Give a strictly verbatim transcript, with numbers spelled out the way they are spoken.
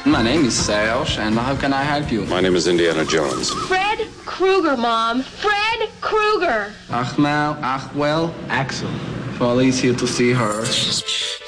My name is Serge, and how can I help you? My name is Indiana Jones. Fred Krueger, Mom. Fred Krueger. Achmel, Achwell, Axel. Foley is here to see her.